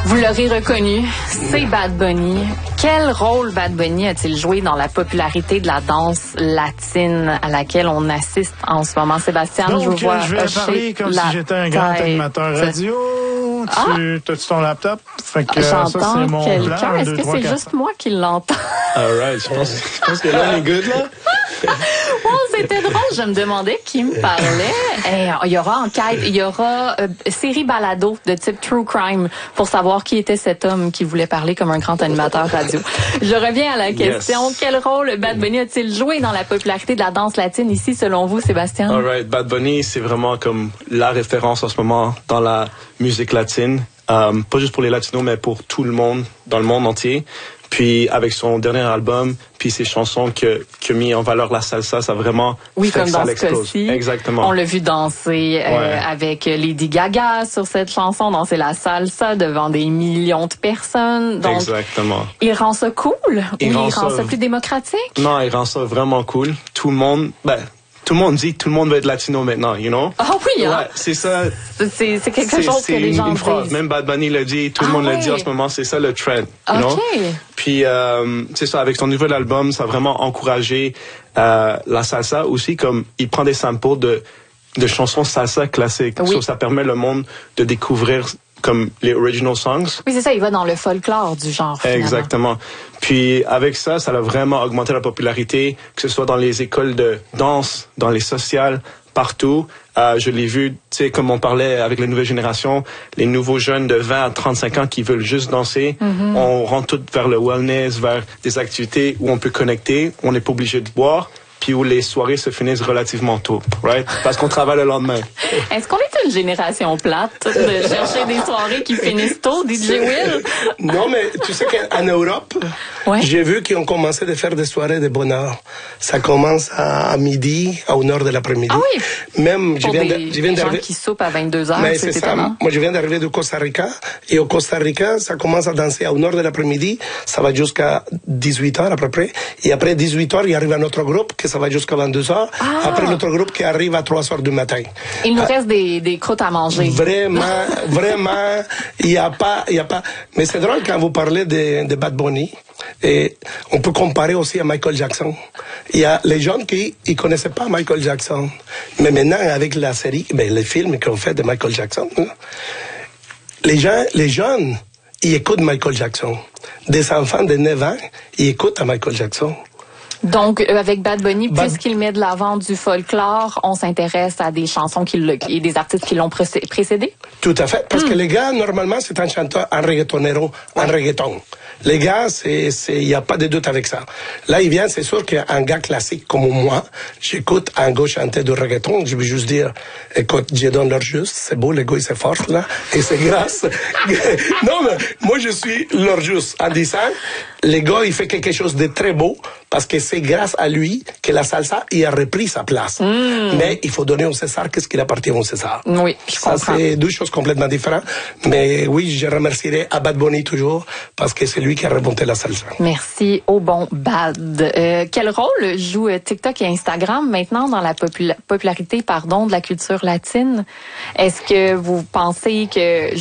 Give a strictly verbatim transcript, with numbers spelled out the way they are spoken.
Vous l'aurez reconnu, c'est Bad Bunny. Quel rôle Bad Bunny a-t-il joué dans la popularité de la danse latine à laquelle on assiste en ce moment? Sébastien, Donc, je vous vois je vais parler comme si j'étais un grand tête. animateur radio. Ah. Tu as-tu ton laptop? Fait que ça, c'est J'entends mon quelqu'un. plan. Est-ce deux, que trois, c'est quatre. juste moi qui l'entends? All right, je pense, je pense que là, on est good, là. Oh, c'était drôle. Je me demandais qui me parlait. Et, il y aura enquête, il y aura euh, série balado de type True Crime pour savoir qui était cet homme qui voulait parler comme un grand animateur radio. Je reviens à la question. Yes. Quel rôle Bad Bunny a-t-il joué dans la popularité de la danse latine ici, selon vous, Sébastien? All right, Bad Bunny, c'est vraiment comme la référence en ce moment dans la musique latine. Um, pas juste pour les latinos, mais pour tout le monde, dans le monde entier. Puis avec son dernier album, puis ses chansons que qui a mis en valeur la salsa, ça a vraiment oui, fait comme que dans ça ce cas-ci. Exactement. On l'a vu danser euh, ouais. avec Lady Gaga sur cette chanson, danser la salsa devant des millions de personnes. Donc, exactement. Il rend ça cool il ou rend il rend ça, ça plus démocratique? Non, il rend ça vraiment cool. Tout le monde, ben. Tout le monde dit que tout le monde veut être latino maintenant, you know? Ah oui, hein? Ouais, c'est ça. C'est, c'est quelque chose que les gens une disent. Phrase. Même Bad Bunny l'a dit, tout le ah monde ouais. l'a dit en ce moment, c'est ça le trend, you okay. know? Puis, euh, c'est ça, avec son nouvel album, ça a vraiment encouragé euh, la salsa aussi, comme il prend des samples de, de chansons salsa classiques. Oui. So, ça permet le monde de découvrir comme les original songs. Oui, c'est ça, il va dans le folklore du genre. Finalement. Exactement. Puis avec ça, ça a vraiment augmenté la popularité, que ce soit dans les écoles de danse, dans les sociales, partout. Euh, je l'ai vu, tu sais, comme on parlait avec la nouvelle génération, les nouveaux jeunes de vingt à trente-cinq ans qui veulent juste danser. Mm-hmm. On rentre tout vers le wellness, vers des activités où on peut connecter, on n'est pas obligé de boire, puis où les soirées se finissent relativement tôt, right? Parce qu'on travaille le lendemain. Est-ce qu'on est une génération plate de chercher des soirées qui finissent tôt, D J Will? Non, mais tu sais qu'en Europe, ouais. j'ai vu qu'ils ont commencé à faire des soirées de bonne heure. Ça commence à, à midi, à une heure de l'après-midi. Ah oui? Même, Pour je viens des, de, je viens des gens qui soupent à vingt-deux heures, mais c'est, c'est étonnant. Ça. Moi, je viens d'arriver du Costa Rica. Et au Costa Rica, ça commence à danser à une heure de l'après-midi. Ça va jusqu'à dix-huit heures à peu près. Et après dix-huit heures, il arrive un autre groupe que ça va jusqu'à vingt-deux heures. Ah. Après, l'autre groupe qui arrive à trois heures du matin. Il nous ah. reste des, des croûtes à manger. Vraiment, vraiment, il n'y a pas, il y a pas. Mais c'est drôle quand vous parlez de, de Bad Bunny. Et on peut comparer aussi à Michael Jackson. Il y a les gens qui ne connaissaient pas Michael Jackson. Mais maintenant, avec la série, ben, les films qu'on fait de Michael Jackson, les gens, les jeunes, ils écoutent Michael Jackson. Des enfants de neuf ans, ils écoutent à Michael Jackson. Donc, euh, avec Bad Bunny, Bad... puisqu'il met de l'avant du folklore, on s'intéresse à des chansons qui le, et des artistes qui l'ont précédé? Tout à fait. Parce mm. que les gars, normalement, c'est un chanteur, un reggaetonero, ouais. un reggaeton. Les gars, c'est, c'est, il n'y a pas de doute avec ça. Là, il vient, c'est sûr qu'un gars classique comme moi, j'écoute un gars chanter du reggaeton, je veux juste dire, écoute, je donne leur juste, c'est beau, le gars, il c'est fort, là, et c'est grâce. Non, mais moi, je suis leur juste. En disant, le gars, il fait quelque chose de très beau, parce que c'est grâce à lui que la salsa, il a repris sa place. Mm. Mais il faut donner au César qu'est-ce qu'il appartient au César. Oui, je ça, comprends. C'est deux choses complètement différentes. Mais oui, je remercierai à Bad Bunny toujours, parce que c'est lui qui a remonté la salsa. Merci au bon Bad. Euh, quel rôle joue TikTok et Instagram maintenant dans la popula- popularité pardon, de la culture latine? Est-ce que vous pensez que